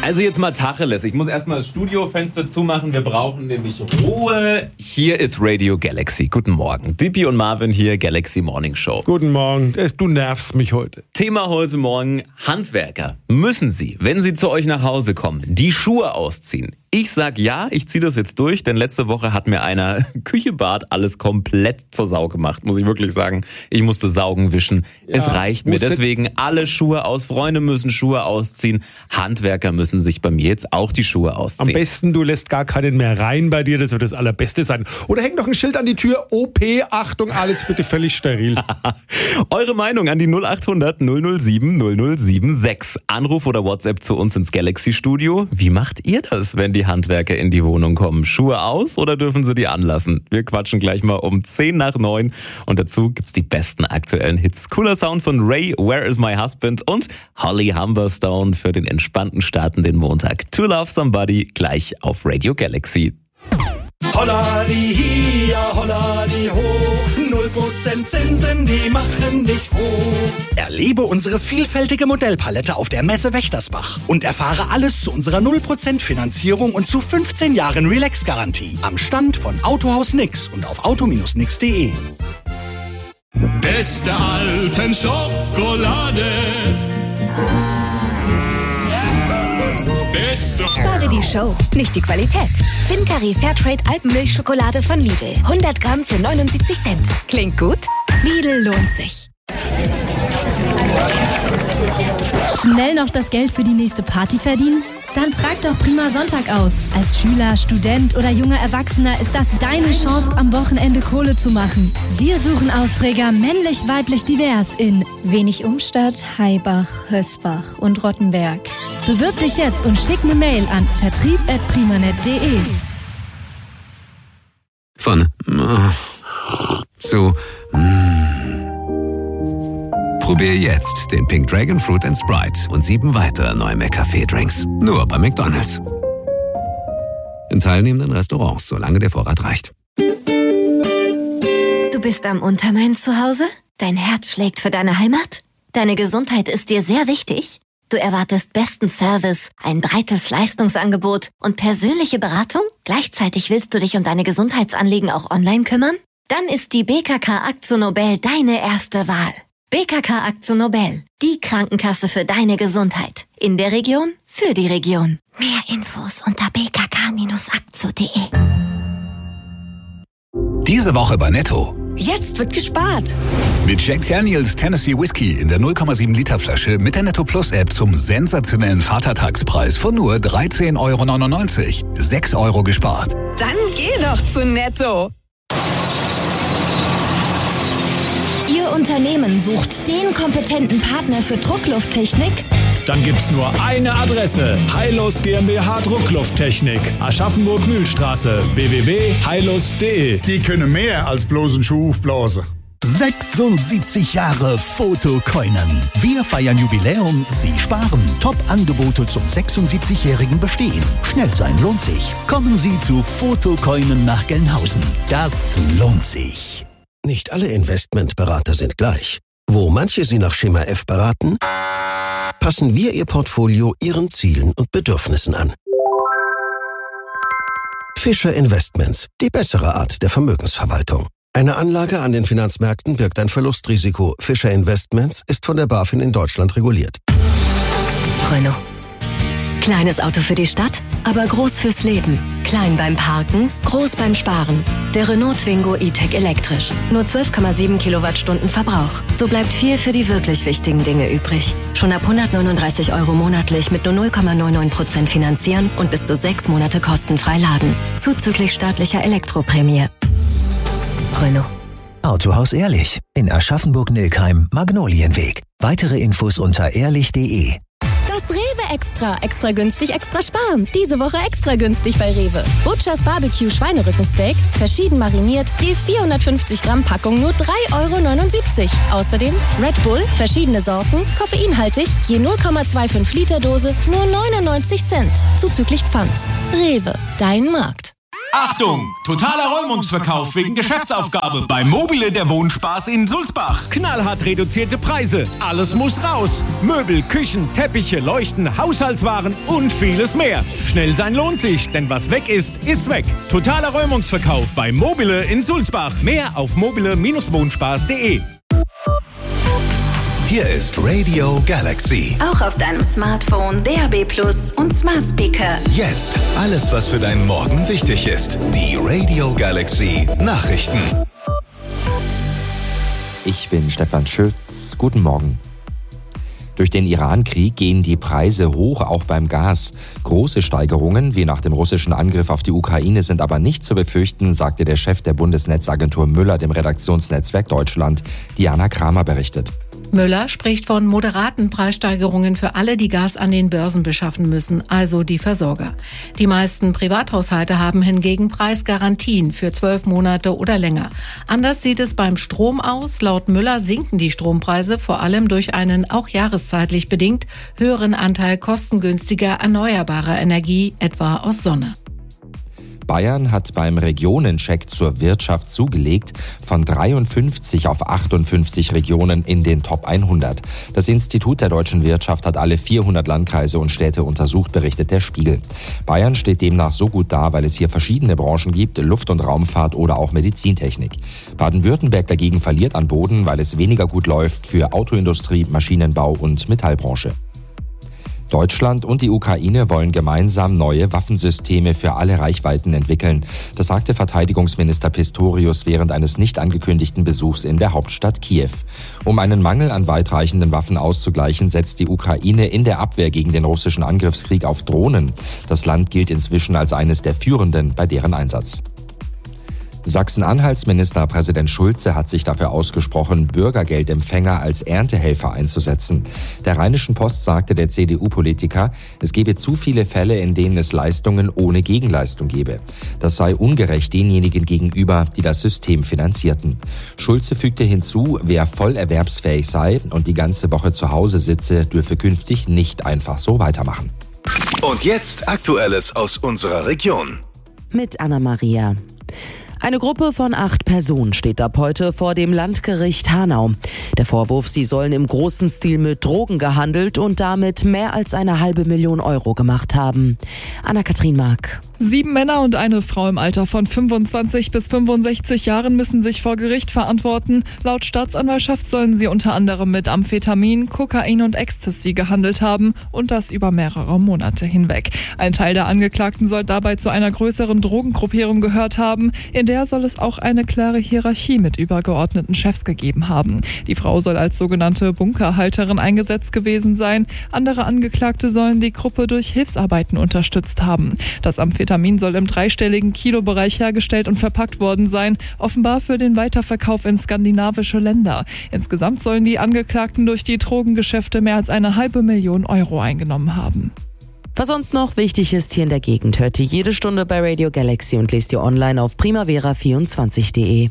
Also jetzt mal Tacheles. Ich muss erstmal das Studiofenster zumachen. Wir brauchen nämlich Ruhe. Hier ist Radio Galaxy. Guten Morgen. Dippi und Marvin hier, Galaxy Morning Show. Guten Morgen. Du nervst mich heute. Thema heute Morgen: Handwerker. Müssen Sie, wenn Sie zu euch nach Hause kommen, die Schuhe ausziehen? Ich sag ja, ich ziehe das jetzt durch, denn letzte Woche hat mir einer Küche, Bad alles komplett zur Sau gemacht, muss ich wirklich sagen. Ich musste saugen, wischen. Ja, es reicht mir. Deswegen alle Schuhe aus. Freunde müssen Schuhe ausziehen. Handwerker müssen sich bei mir jetzt auch die Schuhe ausziehen. Am besten, du lässt gar keinen mehr rein bei dir, das wird das Allerbeste sein. Oder häng doch ein Schild an die Tür, OP, Achtung, alles bitte völlig steril. Eure Meinung an die 0800 007 0076. Anruf oder WhatsApp zu uns ins Galaxy-Studio. Wie macht ihr das, wenn die Handwerker in die Wohnung kommen? Schuhe aus oder dürfen sie die anlassen? Wir quatschen gleich mal um 10 nach 9 und dazu gibt's die besten aktuellen Hits. Cooler Sound von Ray, Where is my husband? Und Holly Humberstone für den entspannten Start in den Montag. To Love Somebody gleich auf Radio Galaxy. Holla die hier, holla die ho, 0% Zinsen, die machen dich froh. Erlebe unsere vielfältige Modellpalette auf der Messe Wächtersbach und erfahre alles zu unserer 0% Finanzierung und zu 15 Jahren Relax-Garantie am Stand von Autohaus Nix und auf auto-nix.de. Beste Alpenschokolade. Spar dir die Show, nicht die Qualität. Fincari Fairtrade Alpenmilchschokolade von Lidl. 100 Gramm für 79 Cent. Klingt gut? Lidl lohnt sich. Schnell noch das Geld für die nächste Party verdienen? Dann trag doch Prima Sonntag aus. Als Schüler, Student oder junger Erwachsener ist das deine Chance, am Wochenende Kohle zu machen. Wir suchen Austräger männlich, weiblich, divers in Wenig Umstadt, Haibach, Hösbach und Rottenberg. Bewirb dich jetzt und schick eine Mail an vertrieb@primanet.de. Von zu Probier jetzt den Pink Dragon Fruit & Sprite und 7 weitere neue McCafé-Drinks. Nur bei McDonald's. In teilnehmenden Restaurants, solange der Vorrat reicht. Du bist am Untermain zu Hause? Dein Herz schlägt für deine Heimat? Deine Gesundheit ist dir sehr wichtig? Du erwartest besten Service, ein breites Leistungsangebot und persönliche Beratung? Gleichzeitig willst du dich um deine Gesundheitsanliegen auch online kümmern? Dann ist die BKK AkzoNobel deine erste Wahl. BKK AkzoNobel, die Krankenkasse für deine Gesundheit. In der Region, für die Region. Mehr Infos unter bkk-akzo.de. Diese Woche bei Netto. Jetzt wird gespart. Mit Jack Daniels Tennessee Whiskey in der 0,7 Liter Flasche mit der Netto Plus App zum sensationellen Vatertagspreis von nur 13,99 €. 6 € gespart. Dann geh doch zu Netto. Ihr Unternehmen sucht den kompetenten Partner für Drucklufttechnik? Dann gibt's nur eine Adresse. Heilus GmbH Drucklufttechnik. Aschaffenburg-Mühlstraße. www.heilus.de. Die können mehr als bloßen Schuh aufblasen. 76 Jahre Fotokoinen. Wir feiern Jubiläum, Sie sparen. Top-Angebote zum 76-jährigen Bestehen. Schnell sein lohnt sich. Kommen Sie zu Fotokoinen nach Gelnhausen. Das lohnt sich. Nicht alle Investmentberater sind gleich. Wo manche Sie nach Schema F beraten, passen wir Ihr Portfolio Ihren Zielen und Bedürfnissen an. Fischer Investments, die bessere Art der Vermögensverwaltung. Eine Anlage an den Finanzmärkten birgt ein Verlustrisiko. Fischer Investments ist von der BaFin in Deutschland reguliert. Renault. Kleines Auto für die Stadt, aber groß fürs Leben. Klein beim Parken, groß beim Sparen. Der Renault Twingo E-Tech elektrisch. Nur 12,7 Kilowattstunden Verbrauch. So bleibt viel für die wirklich wichtigen Dinge übrig. Schon ab 139 € monatlich mit nur 0,99% finanzieren und bis zu 6 Monate kostenfrei laden. Zuzüglich staatlicher Elektroprämie. Renault. Autohaus Ehrlich. In Aschaffenburg-Nilkheim, Magnolienweg. Weitere Infos unter ehrlich.de. Das Rewe Extra günstig, extra sparen. Diese Woche extra günstig bei Rewe. Butchers Barbecue Schweinerückensteak, verschieden mariniert, je 450 Gramm Packung nur 3,79 €. Außerdem Red Bull, verschiedene Sorten, koffeinhaltig, je 0,25 Liter Dose, nur 99 Cent. Zuzüglich Pfand. Rewe, dein Markt. Achtung! Totaler Räumungsverkauf wegen Geschäftsaufgabe bei Mobile der Wohnspaß in Sulzbach. Knallhart reduzierte Preise. Alles muss raus. Möbel, Küchen, Teppiche, Leuchten, Haushaltswaren und vieles mehr. Schnell sein lohnt sich, denn was weg ist, ist weg. Totaler Räumungsverkauf bei Mobile in Sulzbach. Mehr auf mobile-wohnspaß.de. Hier ist Radio Galaxy. Auch auf deinem Smartphone, DAB+ und Smart Speaker. Jetzt alles, was für deinen Morgen wichtig ist. Die Radio Galaxy Nachrichten. Ich bin Stefan Schütz. Guten Morgen. Durch den Iran-Krieg gehen die Preise hoch, auch beim Gas. Große Steigerungen wie nach dem russischen Angriff auf die Ukraine sind aber nicht zu befürchten, sagte der Chef der Bundesnetzagentur Müller dem Redaktionsnetzwerk Deutschland. Diana Kramer berichtet. Müller spricht von moderaten Preissteigerungen für alle, die Gas an den Börsen beschaffen müssen, also die Versorger. Die meisten Privathaushalte haben hingegen Preisgarantien für 12 Monate oder länger. Anders sieht es beim Strom aus. Laut Müller sinken die Strompreise vor allem durch einen auch jahreszeitlich bedingt höheren Anteil kostengünstiger erneuerbarer Energie, etwa aus Sonne. Bayern hat beim Regionencheck zur Wirtschaft zugelegt, von 53 auf 58 Regionen in den Top 100. Das Institut der deutschen Wirtschaft hat alle 400 Landkreise und Städte untersucht, berichtet der Spiegel. Bayern steht demnach so gut da, weil es hier verschiedene Branchen gibt, Luft- und Raumfahrt oder auch Medizintechnik. Baden-Württemberg dagegen verliert an Boden, weil es weniger gut läuft für Autoindustrie, Maschinenbau und Metallbranche. Deutschland und die Ukraine wollen gemeinsam neue Waffensysteme für alle Reichweiten entwickeln. Das sagte Verteidigungsminister Pistorius während eines nicht angekündigten Besuchs in der Hauptstadt Kiew. Um einen Mangel an weitreichenden Waffen auszugleichen, setzt die Ukraine in der Abwehr gegen den russischen Angriffskrieg auf Drohnen. Das Land gilt inzwischen als eines der führenden bei deren Einsatz. Sachsen-Anhalts Ministerpräsident Schulze hat sich dafür ausgesprochen, Bürgergeldempfänger als Erntehelfer einzusetzen. Der Rheinischen Post sagte der CDU-Politiker, es gebe zu viele Fälle, in denen es Leistungen ohne Gegenleistung gebe. Das sei ungerecht denjenigen gegenüber, die das System finanzierten. Schulze fügte hinzu, wer voll erwerbsfähig sei und die ganze Woche zu Hause sitze, dürfe künftig nicht einfach so weitermachen. Und jetzt Aktuelles aus unserer Region. Mit Anna-Maria. Eine Gruppe von 8 Personen steht ab heute vor dem Landgericht Hanau. Der Vorwurf, sie sollen im großen Stil mit Drogen gehandelt und damit mehr als 500.000 Euro gemacht haben. Anna-Kathrin Mark. 7 Männer und eine Frau im Alter von 25 bis 65 Jahren müssen sich vor Gericht verantworten. Laut Staatsanwaltschaft sollen sie unter anderem mit Amphetamin, Kokain und Ecstasy gehandelt haben und das über mehrere Monate hinweg. Ein Teil der Angeklagten soll dabei zu einer größeren Drogengruppierung gehört haben. In der soll es auch eine klare Hierarchie mit übergeordneten Chefs gegeben haben. Die Frau soll als sogenannte Bunkerhalterin eingesetzt gewesen sein. Andere Angeklagte sollen die Gruppe durch Hilfsarbeiten unterstützt haben. Das Amphetamin soll im 3-stelligen Kilobereich hergestellt und verpackt worden sein, offenbar für den Weiterverkauf in skandinavische Länder. Insgesamt sollen die Angeklagten durch die Drogengeschäfte mehr als 500.000 Euro eingenommen haben. Was sonst noch wichtig ist hier in der Gegend, hört ihr jede Stunde bei Radio Galaxy und lest ihr online auf primavera24.de.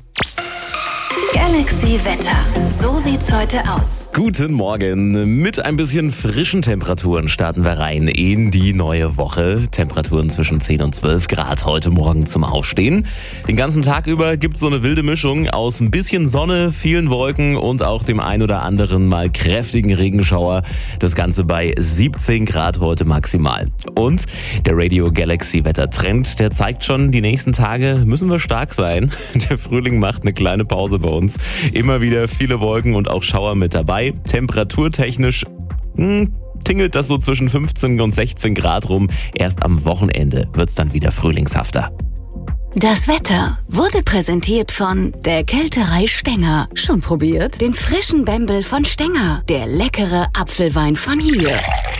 Galaxy Wetter. So sieht's heute aus. Guten Morgen. Mit ein bisschen frischen Temperaturen starten wir rein in die neue Woche. Temperaturen zwischen 10 und 12 Grad heute Morgen zum Aufstehen. Den ganzen Tag über gibt's so eine wilde Mischung aus ein bisschen Sonne, vielen Wolken und auch dem ein oder anderen mal kräftigen Regenschauer. Das Ganze bei 17 Grad heute maximal. Und der Radio Galaxy Wettertrend, der zeigt schon, die nächsten Tage müssen wir stark sein. Der Frühling macht eine kleine Pause bei uns. Immer wieder viele Wolken und auch Schauer mit dabei. Temperaturtechnisch tingelt das so zwischen 15 und 16 Grad rum. Erst am Wochenende wird's dann wieder frühlingshafter. Das Wetter wurde präsentiert von der Kälterei Stenger. Schon probiert? Den frischen Bembel von Stenger. Der leckere Apfelwein von hier.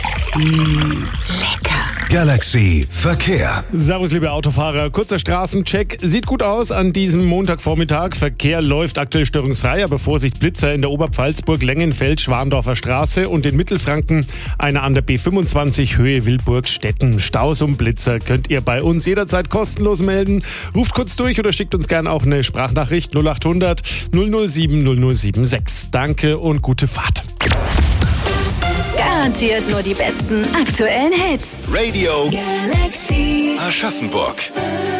Lecker. Galaxy Verkehr. Servus, liebe Autofahrer. Kurzer Straßencheck. Sieht gut aus an diesem Montagvormittag. Verkehr läuft aktuell störungsfrei, aber Vorsicht Blitzer in der Oberpfalz, Burg-Lengenfeld, Schwandorfer Straße und in Mittelfranken einer an der B25 Höhe Wilburg-Stetten. Staus um Blitzer könnt ihr bei uns jederzeit kostenlos melden. Ruft kurz durch oder schickt uns gerne auch eine Sprachnachricht 0800 007 007 Danke und gute Fahrt. Garantiert nur die besten aktuellen Hits. Radio Galaxy Aschaffenburg.